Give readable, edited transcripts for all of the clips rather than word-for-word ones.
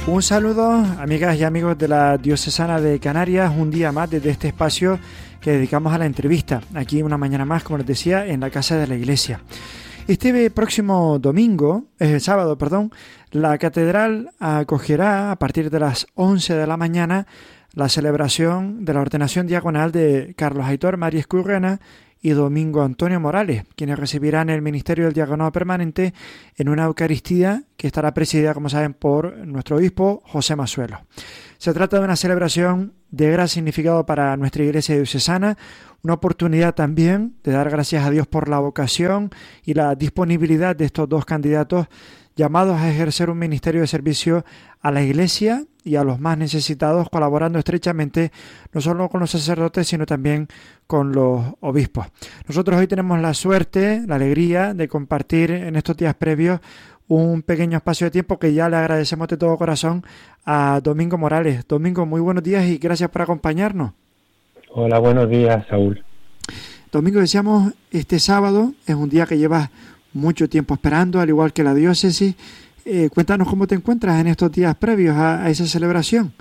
Un saludo, amigas y amigos de la Diocesana de Canarias, un día más desde este espacio que dedicamos a la entrevista, aquí una mañana más, como les decía, en la Casa de la Iglesia. Este próximo sábado, la Catedral acogerá a partir de las 11 de la mañana la celebración de la ordenación diaconal de Carlos Aitor María Escurrena y Domingo Antonio Morales, quienes recibirán el ministerio del diaconado permanente en una Eucaristía que estará presidida, como saben, por nuestro obispo José Masuelo. Se trata de una celebración de gran significado para nuestra Iglesia diocesana, una oportunidad también de dar gracias a Dios por la vocación y la disponibilidad de estos dos candidatos llamados a ejercer un ministerio de servicio a la Iglesia y a los más necesitados, colaborando estrechamente no solo con los sacerdotes, sino también con los obispos. Nosotros hoy tenemos la suerte, la alegría de compartir en estos días previos un pequeño espacio de tiempo que ya le agradecemos de todo corazón a Domingo Morales. Domingo, muy buenos días y gracias por acompañarnos. Hola, buenos días, Saúl. Domingo, decíamos, este sábado es un día que llevas mucho tiempo esperando, al igual que la diócesis. Cuéntanos cómo te encuentras en estos días previos a esa celebración.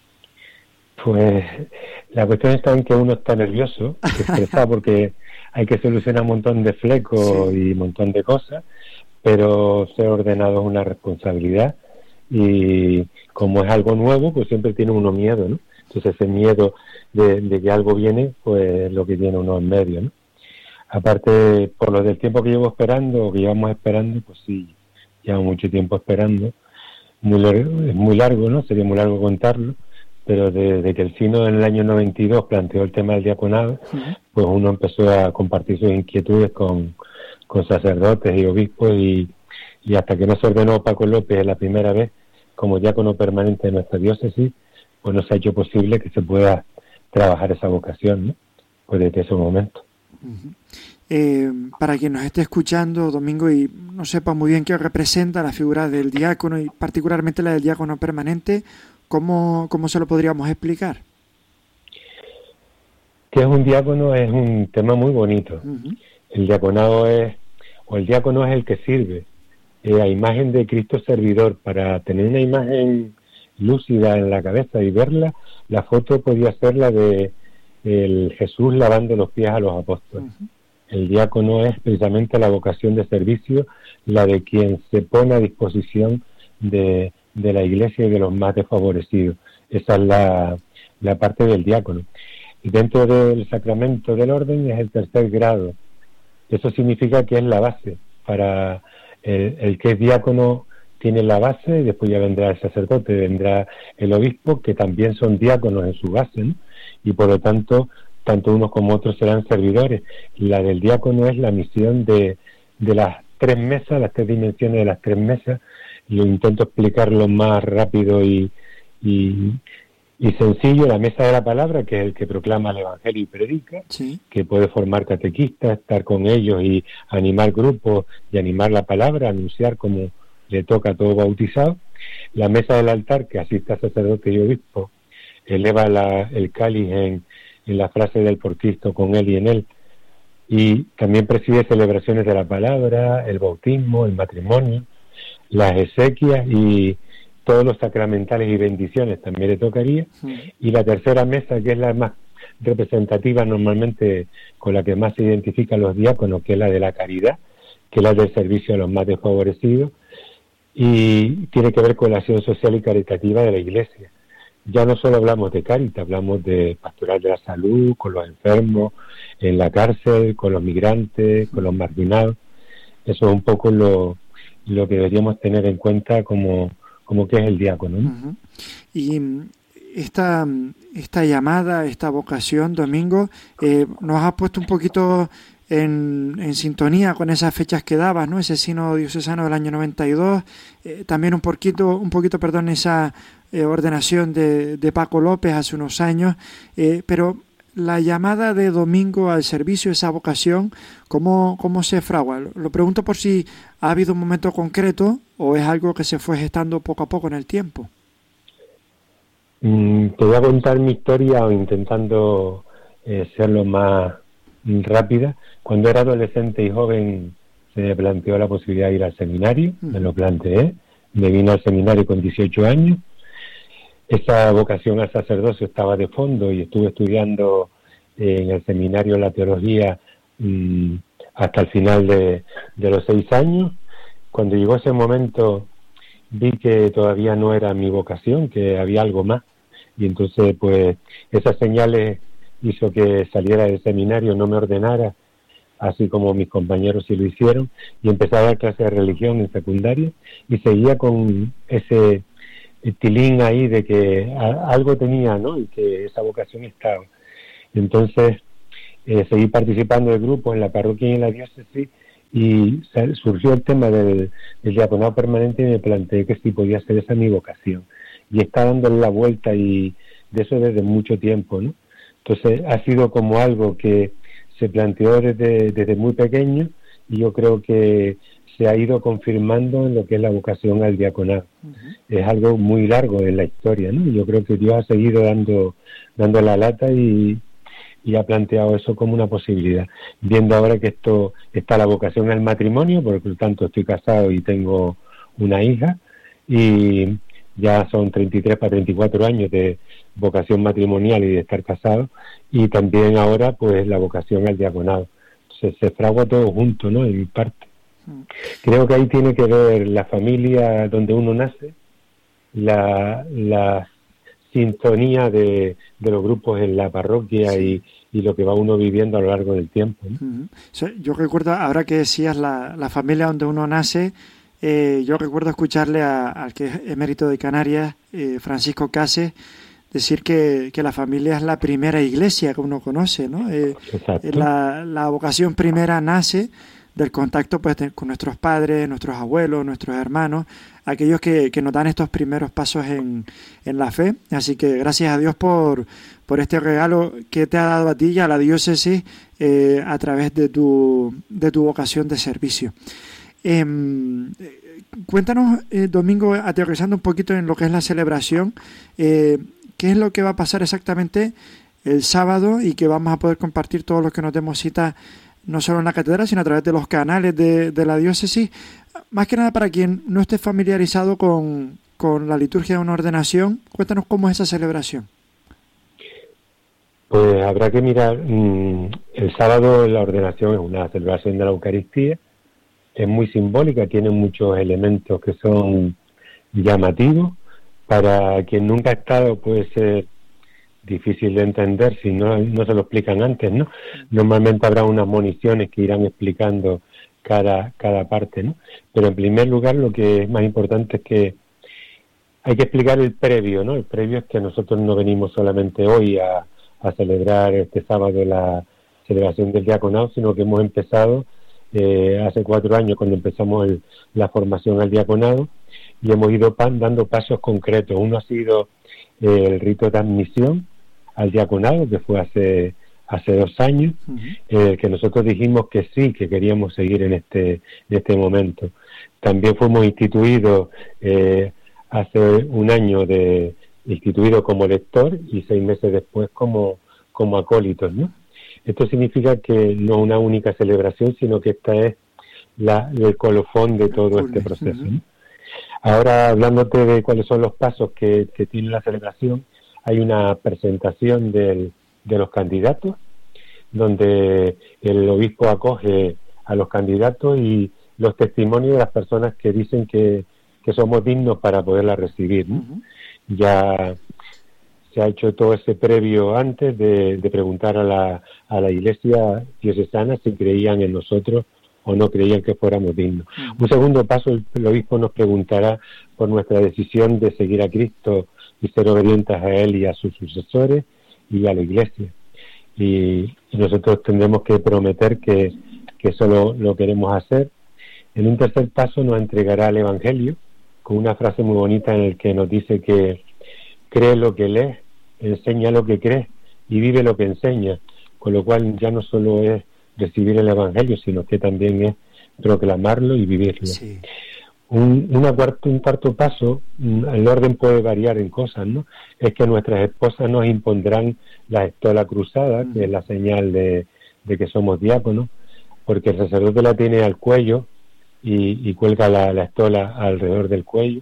Pues la cuestión está en que uno está nervioso, estresado porque hay que solucionar un montón de flecos y un montón de cosas, pero ser ordenado es una responsabilidad y como es algo nuevo, pues siempre tiene uno miedo, ¿no? Entonces ese miedo de que algo viene, pues lo que tiene uno en medio, ¿no? Aparte, por lo del tiempo que llevamos esperando, pues sí, llevamos mucho tiempo esperando. Es muy largo, ¿no? Sería muy largo contarlo, pero desde que el sínodo en el año 92 planteó el tema del diaconado, pues uno empezó a compartir sus inquietudes con sacerdotes y obispos y hasta que no se ordenó Paco López la primera vez como diácono permanente de nuestra diócesis, pues no se ha hecho posible que se pueda trabajar esa vocación, ¿no? Pues desde ese momento. Para quien nos esté escuchando, Domingo, y no sepa muy bien qué representa la figura del diácono y particularmente la del diácono permanente, ¿cómo se lo podríamos explicar? ¿Qué es un diácono? Es un tema muy bonito. El diácono es el que sirve a imagen de Cristo servidor. Para tener una imagen lúcida en la cabeza y verla, la foto podía ser la de el Jesús lavando los pies a los apóstoles. El diácono es precisamente la vocación de servicio, la de quien se pone a disposición de la Iglesia y de los más desfavorecidos. Esa es la parte del diácono. Y dentro del sacramento del orden es el tercer grado. Eso significa que es la base. Para el que es diácono tiene la base, y después ya vendrá el sacerdote, vendrá el obispo, que también son diáconos en su base, ¿no? Y por lo tanto, tanto unos como otros serán servidores. La del diácono es la misión de las tres mesas, las tres dimensiones de las tres mesas. Lo intento explicarlo más rápido y sencillo. La mesa de la palabra, que es el que proclama el Evangelio y predica, que puede formar catequistas, estar con ellos y animar grupos y animar la palabra, anunciar como le toca a todo bautizado. La mesa del altar, que asiste a sacerdote y obispo, eleva el cáliz en la frase del por Cristo, con él y en él, y también preside celebraciones de la palabra, el bautismo, el matrimonio, las exequias y todos los sacramentales y bendiciones también le tocaría. Y la tercera mesa, que es la más representativa normalmente, con la que más se identifican los diáconos, que es la de la caridad, que es la del servicio a los más desfavorecidos, y tiene que ver con la acción social y caritativa de la Iglesia. Ya no solo hablamos de Cáritas, hablamos de pastoral de la salud, con los enfermos, en la cárcel, con los migrantes, con los marginados. Eso es un poco lo que deberíamos tener en cuenta como que es el diácono, ¿no? Y esta llamada, esta vocación, Domingo, nos ha puesto un poquito en sintonía con esas fechas que dabas, ¿no? Ese sínodo diocesano del año 92, también un poquito, esa ordenación de Paco López hace unos años, pero la llamada de Domingo al servicio, esa vocación, ¿cómo se fragua? Lo pregunto por si ha habido un momento concreto o es algo que se fue gestando poco a poco en el tiempo. Te voy a contar mi historia intentando ser lo más rápida. Cuando era adolescente y joven se me planteó la posibilidad de ir al seminario, me lo planteé, me vine al seminario con 18 años, esa vocación al sacerdocio estaba de fondo y estuve estudiando en el seminario la teología hasta el final de los 6 años. Cuando llegó ese momento vi que todavía no era mi vocación, que había algo más, y entonces pues esas señales hizo que saliera del seminario, no me ordenara, así como mis compañeros sí lo hicieron, y empecé a dar clases de religión en secundaria y seguía con ese tilín ahí de que algo tenía, ¿no? Y que esa vocación estaba. Entonces seguí participando de grupos en la parroquia y en la diócesis, y surgió el tema del diaconado permanente y me planteé que sí podía ser esa mi vocación, y está dándole la vuelta, y de eso desde mucho tiempo, ¿no? Entonces ha sido como algo que se planteó desde muy pequeño, y yo creo que se ha ido confirmando en lo que es la vocación al diaconado. Es algo muy largo en la historia, ¿no? Yo creo que Dios ha seguido dando la lata y ha planteado eso como una posibilidad. Viendo ahora que esto está la vocación al matrimonio, por lo tanto estoy casado y tengo una hija, y ya son 33 para 34 años de vocación matrimonial y de estar casado, y también ahora pues la vocación al diaconado. Se fragua todo junto, ¿no? En mi parte. Creo que ahí tiene que ver la familia donde uno nace, la sintonía de los grupos en la parroquia, sí, y lo que va uno viviendo a lo largo del tiempo, ¿no? Yo recuerdo, ahora que decías la familia donde uno nace, yo recuerdo escucharle al que es emérito de Canarias, Francisco Cases, decir que la familia es la primera iglesia que uno conoce, ¿no? La vocación primera nace del contacto pues con nuestros padres, nuestros abuelos, nuestros hermanos, aquellos que nos dan estos primeros pasos en la fe. Así que gracias a Dios por este regalo que te ha dado a ti y a la diócesis a través de tu vocación de servicio. Cuéntanos, Domingo, aterrizando un poquito en lo que es la celebración, ¿qué es lo que va a pasar exactamente el sábado y que vamos a poder compartir todos los que nos demos cita, no solo en la catedral, sino a través de los canales de la diócesis? Más que nada para quien no esté familiarizado con la liturgia de una ordenación, cuéntanos cómo es esa celebración. Pues habrá que mirar, el sábado la ordenación es una celebración de la Eucaristía, es muy simbólica, tiene muchos elementos que son llamativos. Para quien nunca ha estado puede ser difícil de entender si no se lo explican antes, ¿no? Normalmente habrá unas moniciones que irán explicando cada parte, ¿no? Pero en primer lugar lo que es más importante es que hay que explicar el previo, ¿no? El previo es que nosotros no venimos solamente hoy a celebrar este sábado la celebración del diaconado, sino que hemos empezado hace 4 años cuando empezamos la formación al diaconado, y hemos ido dando pasos concretos. Uno ha sido el rito de admisión al diaconado, que fue hace 2 años, que nosotros dijimos que sí, que queríamos seguir en este momento. También fuimos instituidos hace 1 año instituido como lector, y 6 meses después como acólitos, ¿no? Esto significa que no una única celebración, sino que esta es el colofón de todo este proceso, ¿no? Ahora, hablándote de cuáles son los pasos que tiene la celebración, hay una presentación de los candidatos, donde el obispo acoge a los candidatos y los testimonios de las personas que dicen que somos dignos para poderla recibir, ¿no? Ya se ha hecho todo ese previo antes de preguntar a la Iglesia diocesana si creían en nosotros o no creían que fuéramos dignos. Un segundo paso, el obispo nos preguntará por nuestra decisión de seguir a Cristo y ser obedientes a Él y a sus sucesores y a la Iglesia. Y nosotros tendremos que prometer que eso lo queremos hacer. En un tercer paso nos entregará el Evangelio, con una frase muy bonita en el que nos dice que cree lo que lees, enseña lo que crees y vive lo que enseña, con lo cual ya no solo es recibir el Evangelio, sino que también es proclamarlo y vivirlo. Sí. Un cuarto paso, el orden puede variar en cosas, ¿no? Es que nuestras esposas nos impondrán la estola cruzada, que es la señal de que somos diáconos, porque el sacerdote la tiene al cuello y cuelga la estola alrededor del cuello.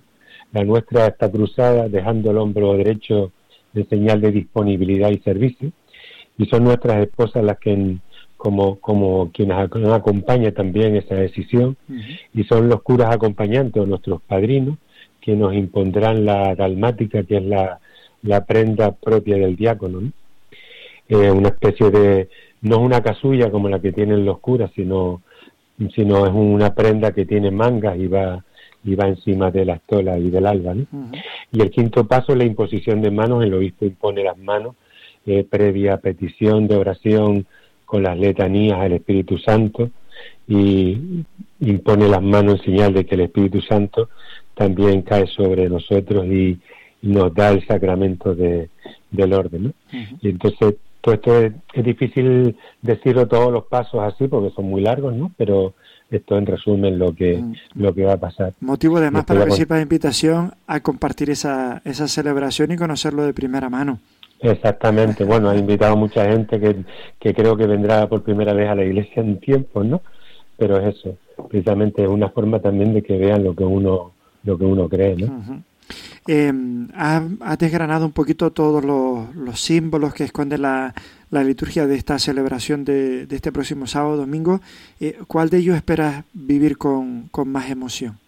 la nuestra está cruzada, dejando el hombro derecho en señal de disponibilidad y servicio, y son nuestras esposas las que como quienes nos acompañan también esa decisión, y son los curas acompañantes o nuestros padrinos que nos impondrán la dalmática, que es la prenda propia del diácono, ¿no? Una especie de, no es una casulla como la que tienen los curas, sino es una prenda que tiene mangas y va encima de la estola y del alba, ¿no? Y el quinto paso es la imposición de manos. El obispo impone las manos previa petición de oración con las letanías al Espíritu Santo, y impone las manos en señal de que el Espíritu Santo también cae sobre nosotros y nos da el sacramento del orden, ¿no? Y entonces todo esto es difícil decirlo todos los pasos así porque son muy largos, ¿no? Pero esto en resumen lo que va a pasar. Motivo además para recibir la invitación a compartir esa celebración y conocerlo de primera mano. Exactamente. Bueno, ha invitado a mucha gente que creo que vendrá por primera vez a la iglesia en tiempos, ¿no? Pero es eso, precisamente es una forma también de que vean lo que uno cree, ¿no? Has desgranado un poquito todos los símbolos que esconde la liturgia de esta celebración de este próximo sábado, domingo. ¿Cuál de ellos esperas vivir con más emoción?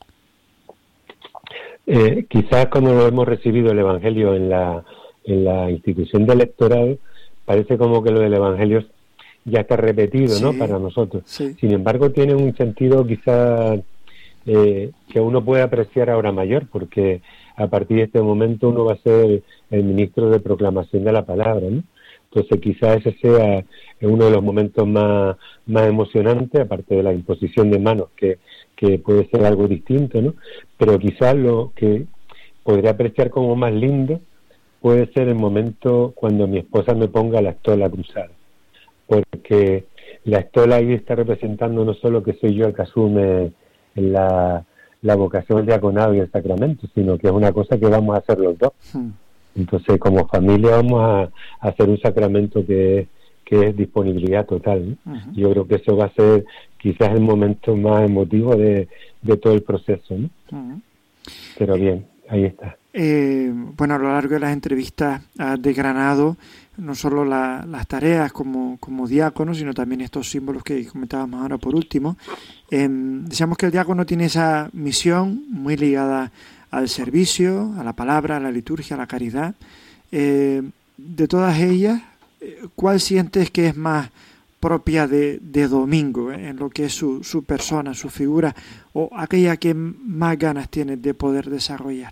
Quizás como lo hemos recibido el Evangelio en la institución de electorado, parece como que lo del Evangelio ya está repetido, sí, ¿no? Para nosotros. Sí. Sin embargo, tiene un sentido quizás que uno puede apreciar ahora mayor, porque a partir de este momento uno va a ser el ministro de proclamación de la palabra, ¿no? Entonces quizás ese sea uno de los momentos más emocionantes, aparte de la imposición de manos, que puede ser algo distinto, ¿no? Pero quizás lo que podría apreciar como más lindo puede ser el momento cuando mi esposa me ponga la estola cruzada, porque la estola ahí está representando no solo que soy yo el que asume la vocación del diaconado y el sacramento, sino que es una cosa que vamos a hacer los dos. Entonces, como familia vamos a hacer un sacramento que es disponibilidad total, ¿no? Yo creo que eso va a ser quizás el momento más emotivo de todo el proceso, ¿no? Pero bien, ahí está. Bueno, a lo largo de las entrevistas has desgranado no solo las tareas como diácono, sino también estos símbolos que comentábamos ahora por último. Decíamos que el diácono tiene esa misión muy ligada al servicio, a la palabra, a la liturgia, a la caridad. De todas ellas, ¿cuál sientes que es más propia de domingo, en lo que es su persona, su figura, o aquella que más ganas tienes de poder desarrollar?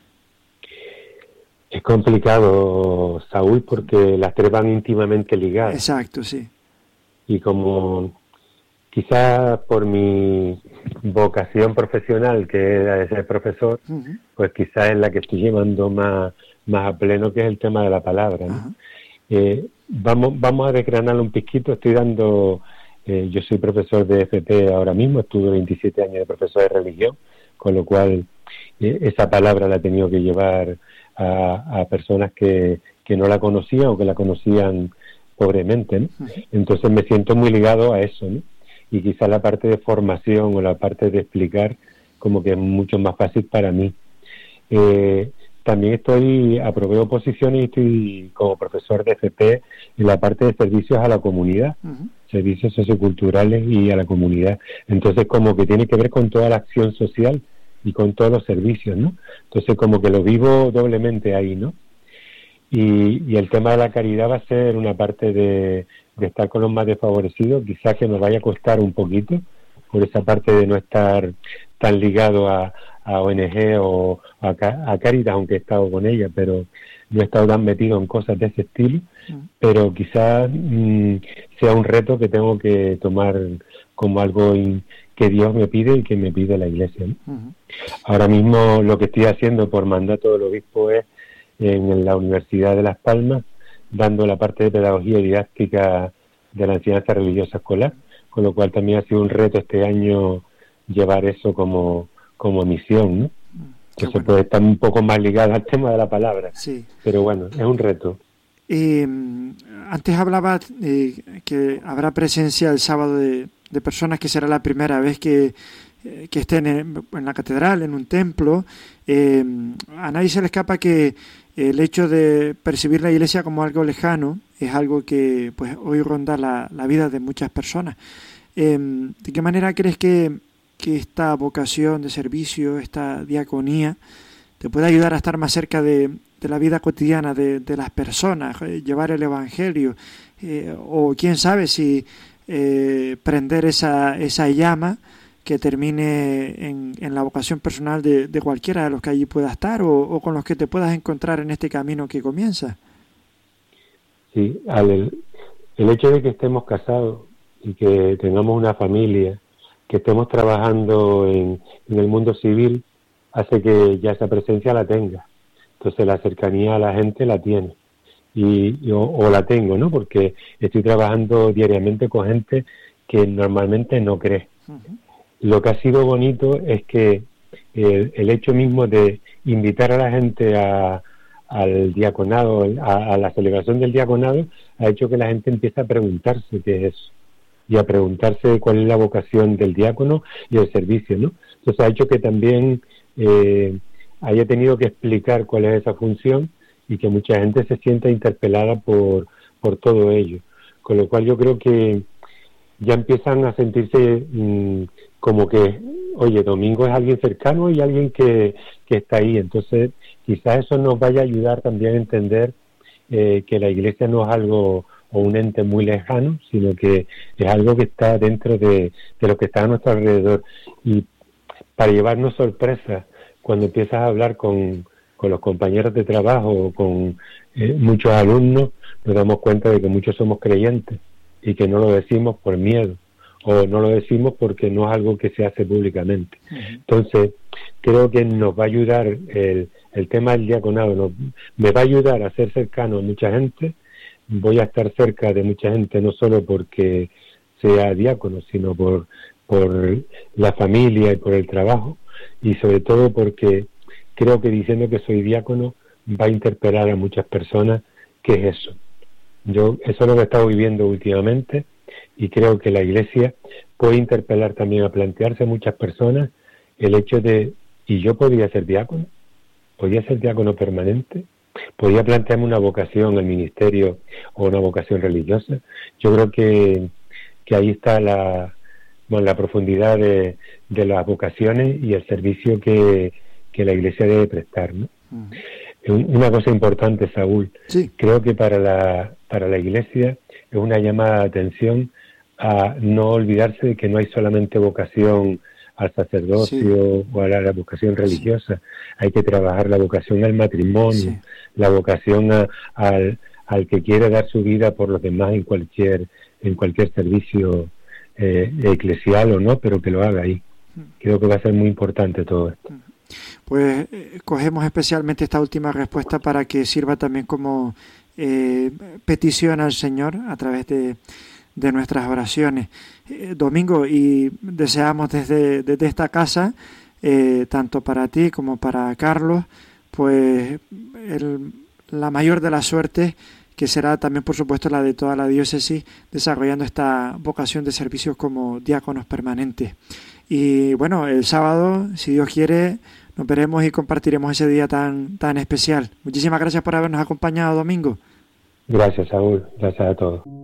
Es complicado, Saúl, porque las tres van íntimamente ligadas. Exacto, sí. Y como quizás por mi vocación profesional, que es la de ser profesor, pues quizás es la que estoy llevando más a pleno, que es el tema de la palabra, ¿no? Vamos a desgranarlo un poquito. Estoy dando, yo soy profesor de FP ahora mismo, estuve 27 años de profesor de religión, con lo cual esa palabra la he tenido que llevar a personas que no la conocían o que la conocían pobremente, ¿no? Entonces me siento muy ligado a eso, ¿no? Y quizás la parte de formación o la parte de explicar como que es mucho más fácil para mí. También aprobé oposiciones y estoy como profesor de FP en la parte de servicios a la comunidad, servicios socioculturales y a la comunidad. Entonces como que tiene que ver con toda la acción social y con todos los servicios, ¿no? Entonces como que lo vivo doblemente ahí, ¿no? Y el tema de la caridad va a ser una parte de estar con los más desfavorecidos, quizás que nos vaya a costar un poquito, por esa parte de no estar tan ligado a ONG o a Cáritas, aunque he estado con ella, pero no he estado tan metido en cosas de ese estilo, pero quizás sea un reto que tengo que tomar como algo que Dios me pide y que me pide la Iglesia, ¿no? Ahora mismo lo que estoy haciendo por mandato del obispo es en la Universidad de Las Palmas, dando la parte de pedagogía y didáctica de la enseñanza religiosa escolar, con lo cual también ha sido un reto este año llevar eso como misión, ¿no? Entonces puede estar un poco más ligado al tema de la palabra, sí. Pero bueno, es un reto. Antes hablaba que habrá presencia el sábado de personas que será la primera vez que que estén en la catedral, en un templo. A nadie se le escapa que el hecho de percibir la Iglesia como algo lejano es algo que pues hoy ronda la vida de muchas personas. ¿De qué manera crees que esta vocación de servicio, esta diaconía, te puede ayudar a estar más cerca de la vida cotidiana de las personas, llevar el Evangelio, o quién sabe si prender esa llama que termine en la vocación personal de cualquiera de los que allí pueda estar o con los que te puedas encontrar en este camino que comienza? Sí, el hecho de que estemos casados y que tengamos una familia, que estemos trabajando en el mundo civil, hace que ya esa presencia la tenga. Entonces la cercanía a la gente la tiene. O la tengo, ¿no? Porque estoy trabajando diariamente con gente que normalmente no cree. Uh-huh. Lo que ha sido bonito es que el hecho mismo de invitar a la gente al diaconado, a la celebración del diaconado, ha hecho que la gente empiece a preguntarse qué es eso, y a preguntarse cuál es la vocación del diácono y el servicio, ¿no? Entonces ha hecho que también haya tenido que explicar cuál es esa función y que mucha gente se sienta interpelada por todo ello. Con lo cual yo creo que ya empiezan a sentirse como que, oye, Domingo es alguien cercano y alguien que está ahí. Entonces quizás eso nos vaya a ayudar también a entender que la Iglesia no es algo o un ente muy lejano, sino que es algo que está dentro de lo que está a nuestro alrededor. Y para llevarnos sorpresas, cuando empiezas a hablar con los compañeros de trabajo o con muchos alumnos, nos damos cuenta de que muchos somos creyentes y que no lo decimos por miedo o no lo decimos porque no es algo que se hace públicamente. Uh-huh. Entonces, creo que nos va a ayudar el tema del diaconado, me va a ayudar a ser cercano a mucha gente. Voy a estar cerca de mucha gente no solo porque sea diácono, sino por la familia y por el trabajo, y sobre todo porque creo que diciendo que soy diácono va a interpelar a muchas personas qué es eso. Eso es lo que he estado viviendo últimamente, y creo que la Iglesia puede interpelar también a plantearse a muchas personas el hecho de, ¿y yo podría ser diácono? ¿Podría ser diácono permanente? ¿Podría plantearme una vocación al ministerio o una vocación religiosa? Yo creo que ahí está la profundidad de las vocaciones y el servicio que la Iglesia debe prestar, ¿no? Una cosa importante, Saúl, sí. Creo que para la Iglesia es una llamada de atención a no olvidarse de que no hay solamente vocación al sacerdocio, sí, o a la vocación religiosa. Sí. Hay que trabajar la vocación al matrimonio, sí, la vocación al que quiere dar su vida por los demás en cualquier servicio eclesial o no, pero que lo haga ahí. Creo que va a ser muy importante todo esto. Pues cogemos especialmente esta última respuesta para que sirva también como petición al Señor a través de nuestras oraciones. Domingo, y deseamos desde esta casa, tanto para ti como para Carlos, pues la mayor de las suertes, que será también, por supuesto, la de toda la diócesis, desarrollando esta vocación de servicios como diáconos permanentes. Y bueno, el sábado, si Dios quiere, nos veremos y compartiremos ese día tan especial. Muchísimas gracias por habernos acompañado, Domingo. Gracias, Saúl. Gracias a todos.